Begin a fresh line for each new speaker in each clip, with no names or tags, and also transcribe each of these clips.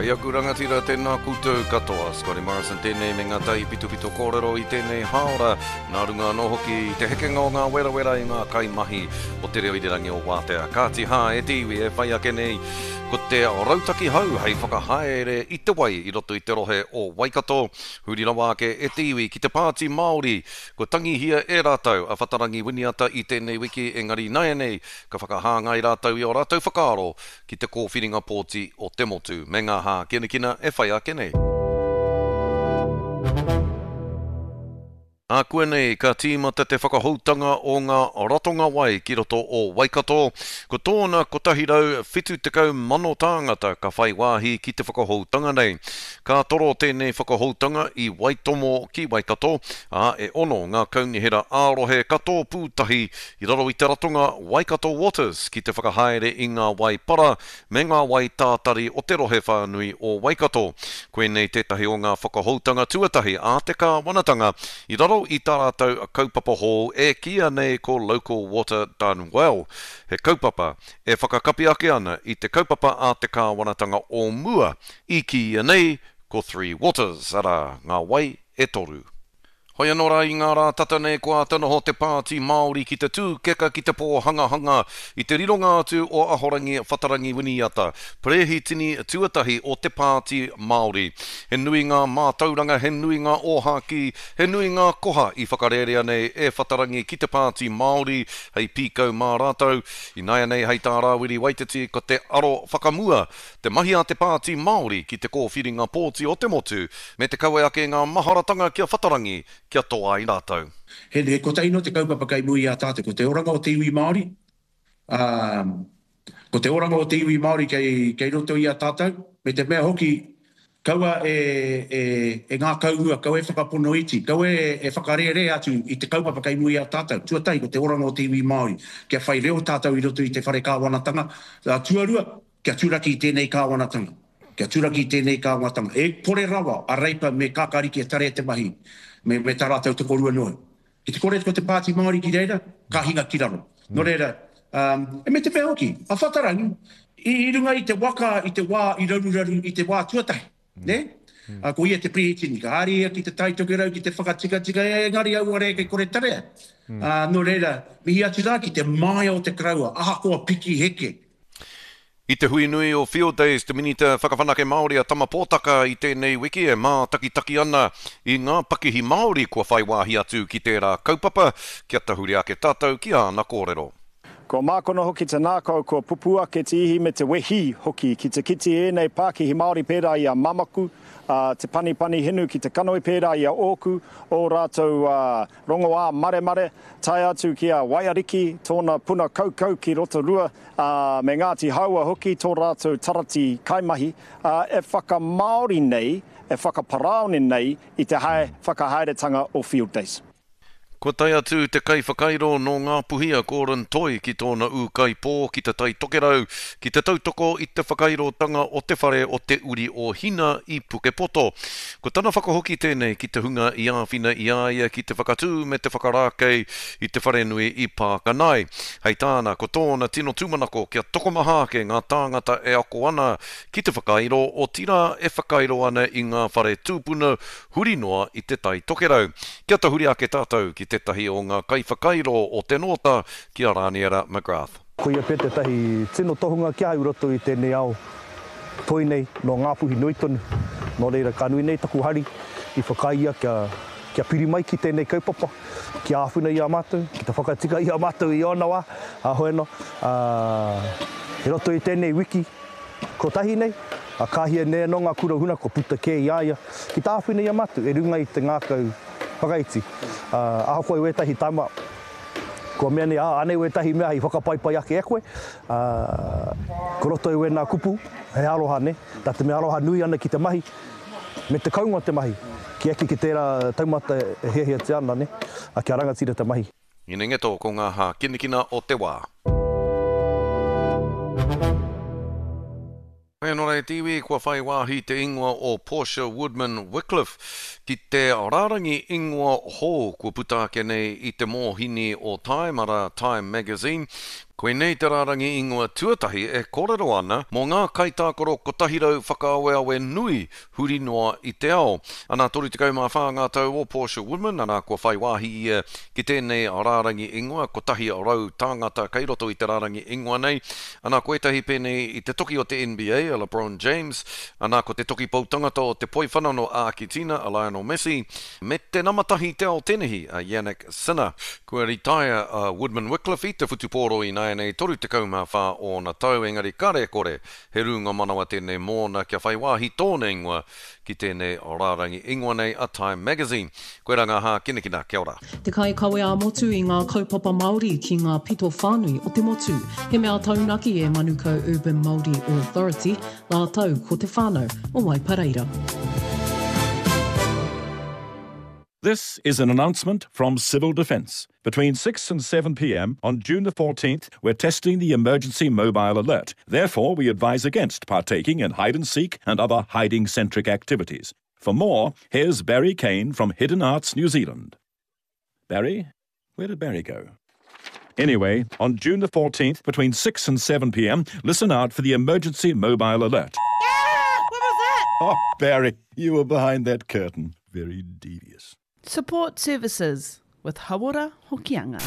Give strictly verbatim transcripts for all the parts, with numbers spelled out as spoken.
Kei aku rangatira tēnā koutou katoa. Scotty Morrison tēnei me ngā tai pitu pitu kōrero i tēnei haora. Nā runga no hoki i te hekenga o ngā wera wera i ngā kaimahi o te reo i te rangi o Wātea. Kāti hā e tiwi e whai ake nei ko te rautaki hau hei whakahaere i te wai i roto i te rohe o Waikato. Huri rawa ake e tiwi ki te pāti Māori. Ko tangi hia e rātau a whatarangi winiata i tēnei wiki engari nai nei ka whakahanga i rātau i o rātau whakaaro ki te kōwhiringa pōti o te motu. Me ngā hā kina kina e whai ake nei. A koe nei, ka tīmata te whakahoutanga o ngā ratonga wai ki roto o Waikato. Ko tōna kotahirau whitu tekau mano tāngata ka whai wāhi ki te whakahoutanga nei. Ka toro tēnei whakahoutanga i Waitomo ki Waikato, a e ono ngā kaunihera ārohe kato pūtahi i raro i te ratonga Waikato Waters ki te whakahaere i ngā wai para me ngā wai tātari o te rohe whānui o Waikato. Koe nei tētahi o ngā whakahoutanga tuatahi a te kā wanatanga i raro i tā rātou a kaupapa hall e kia nei ko Local Water Done Well. He kaupapa e whakakapi ake ana i te kaupapa a te kāwanatanga o mua i kia nei ko Three Waters ara ngā wai e toru. Hoi anō rā i ngā rā tata nei ko ātana ho te pāti Māori ki te tūkeka ki te pō hanga hanga i te rirong atu o ahorangi whatarangi winiata. Prehi tini tuatahi o te pāti Māori. He nui ngā mātauranga, he nui ngā ōhaki, he nui ngā koha i whakarerea nei e whatarangi ki te pāti Māori hei pīkau mā rātau. I naia nei hei tā rāwiri Waititi ko te aro whakamua, te mahi a te pāti Māori ki te kōwhiringa pōti o te motu, me te kaue ake ngā maharatanga kia whatarangi kia toa i rātau.
He he ko taino te kaupapa kai mui a tāte, ko te oranga o te iwi Māori. Um, ko te oranga o te iwi Māori kei, kei roto i a tātou. Me te mea hoki, kaua e, e, e ngā kaurua, kau e whakapono iti, kau e, e whakareare atu i te kaupapa kai mui a tātou. Tuatai ko te oranga o te iwi Māori. Kia whai reo tātou i roto i te whare kāwanatanga. Tuarua, kia turaki i tēnei kāwanatanga. Kia turaki i tēnei kāwanatanga. E pore rawa, a reipa me kākariki e tare te mahi. Me, me tā rātou te korua noe. Ki te kore ko te pāti Māori ki reira, ka hinga ki raro. No reira, um, e me te whea hoki, a whatarangi, i, i runga i te waka, i te wā, i raru i te wā tuatai, mm. ne? Mm. Uh, ko ia te prehitini, ka haria ki te taitoke rau, ki te whakatika tika, e ngari au are kei kore tarea. Mm. Uh, no reira, mihi atu rā ki te maia o te kraua, aha koa piki heke.
I te hui nui o Field Days, te minita whakawhanake Māori a tama pōtaka i tēnei wiki e mā taki-taki ana i ngā pakihi Māori kua whai wāhi atu ki tērā kaupapa, kia tahuri ake tātou ki āna kōrero.
Ko mākono hoki te nākau ko pupua ke te ihi me te wehi hoki ki te kiti e nei Pākihi Māori pērā i a Mamaku, uh, te pani pani hinu ki te kanoe pērā i a Oku, o rātou uh, rongoā mare mare, tai atu ki a Waiariki, tōna puna kaukau ki Rotorua, uh, me Ngāti Haua hoki, tō rātou tarati kaimahi, uh, e whaka Māori nei, e whakaparaone nei i te hae whakahaeretanga o Field Days.
Ko tai atu te kai whakairo no ngā puhia kōran toi ki tōna u kai pō ki te tai tokerau, ki te tautoko i te whakairo tanga o te whare o te uri o hina i Pukepoto. Ko tana whakahoki tēnei ki te hunga i āwhina i āia ki te whakatū me te whakarākei i te wharenui i Pākanai. Hei tāna, ko tōna tino tūmanako kia tokomahake ngā tāngata e ako ana ki te whakairo o tira e whakairo ana i ngā whare tūpuna huri noa i te tai tokerau. Kia tahuri ake tātou ki tētahi o ngā kaiwhakairo o te nota ki a Rāniera McGrath.
Ko ia pē tētahi tino tohunga kia au roto i tēnei ao toi nei no ngā puhi nui tonu. No reira ka nui nei taku hari i whakaia kia, kia piri mai ki tēnei kaupapa, kia āwhina i a mātou, ki te whakatika i a mātou i ona wā, a hoeno. Uh, he roto i tēnei wiki, ko tahi nei, a kāhia nea no ngā kura huna ko puta kē i aia, ki tā āwhina i a mātou, e runga i te ngākau whakaiti. Uh, aho koe wetahi taima, ko mea ne a ane wetahi mea hi whakapaipai ake e koe. Uh, ko roto e wena kupu, he aroha ne, tā te mea aroha nui ana ki te mahi, me te kaunga te mahi, ki eki ki tērā taumata e hehia te ana ne, a kia rangatira te mahi.
Ine ngeto ko ngā hā kinakina o te wā. Hei anō rei tiwi, kua whai wāhi te ingoa o Portia Woodman Wycliffe ki te rārangi ingoa hō kua puta ake nei i te mōhini o Time ara Time Magazine. Koe nei te rārangi ingoa tuatahi e kōrero ana mō ngā kaitākoro kotahirau whakaaweawe nui huri noa i te ao. Ana tori te kaumā whā ngā tau o Portia Woodman, ana kua whai wāhi ia ki tēnei rārangi ingoa, kotahi o rau tāngata kei roto i te rārangi ingoa nei. Ana koe tahi pēnei i te toki o te N B A, a LeBron James, ana ko te toki pautangata o te poi whanano a Argentina, a Lionel Messi, me te namatahi te ao tenehi, a Yannick Sinner. Kua retire a Woodman Wycliffe i te whutupōro i nai nei toru te kaumā whā o na tau engari kare kore he runga manawa tēnei mōna kia whai wāhi tōne ingoa ki tēnei rārangi ingoa nei a Time Magazine. Koe ranga hā kinekina, kia ora.
Te kai kawe a motu i ngā kaupapa Māori ki ngā pito whānui o te motu. He mea taunaki e Manukau Urban Māori Authority, la tau ko te whānau o Waipareira.
This is an announcement from Civil Defence. Between six and seven p m on June the fourteenth, we're testing the emergency mobile alert. Therefore, we advise against partaking in hide-and-seek and other hiding-centric activities. For more, here's Barry Kane from Hidden Arts New Zealand. Barry? Where did Barry go? Anyway, on June the fourteenth, between six and seven p m, listen out for the emergency mobile alert.
Ah, what was that?
Oh, Barry, you were behind that curtain. Very devious.
Support services with Hawara Hokianga.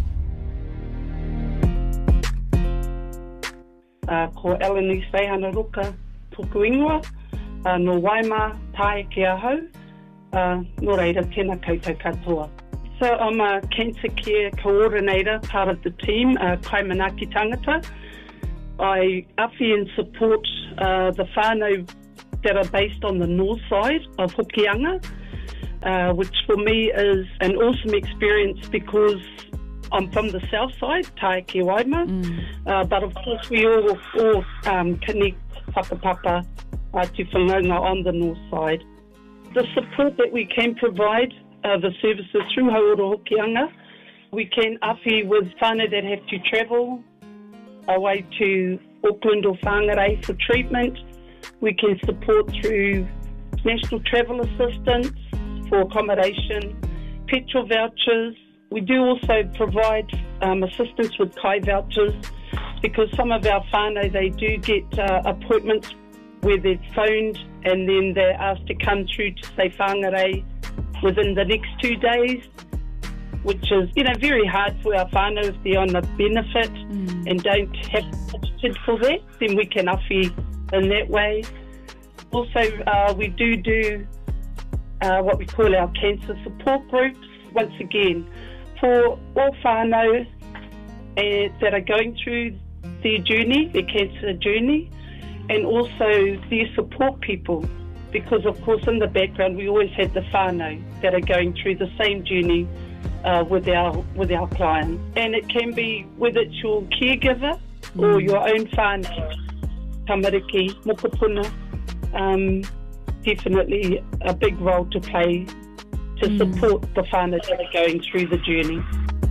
Uh, ko Eleni Seihana Ruka tuku ingoa, uh, no Waima tae ki ahau, uh, no reira tēnā koutou katoa. So I'm a cancer care coordinator, part of the team, uh, Kaimanaki Tangata. I awhi and support uh, the whānau that are based on the north side of Hokianga, Uh, which for me is an awesome experience because I'm from the south side, Taiki Waima, mm. uh, but of course we all, all um, connect whakapapa uh, to whangaunga on the north side. The support that we can provide, uh, the services through Hauora Hokianga, we can awhi with whānau that have to travel away to Auckland or Whangarei for treatment. We can support through National Travel Assistance, for accommodation, petrol vouchers. We do also provide um, assistance with kai vouchers because some of our whānau, they do get uh, appointments where they're phoned and then they're asked to come through to say Whangarei within the next two days, which is, you know, very hard for our whānau if they're on a benefit mm. and don't have budgeted for that, then we can awhi in that way. Also, uh, we do do Uh, what we call our cancer support groups, once again, for all whānau uh, that are going through their journey, their cancer journey, and also their support people, because of course in the background we always have the whānau that are going through the same journey uh, with our with our clients. And it can be whether it's your caregiver mm. or your own whānau, tamariki, mokopuna, um, definitely a big role to play to mm. support the whānau that are going through the journey.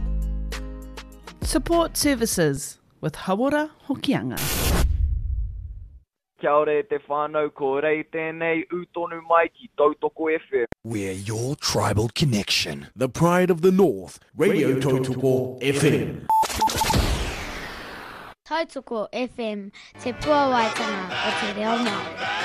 Support services with Hawara Hokianga.
Kia ora te whānau, ko rei tēnei utonu mai ki Tautoko F M.
We're your tribal connection. The pride of the North, Radio Tautoko F M.
Tautoko F M, te puawaitanga o te reo Māori.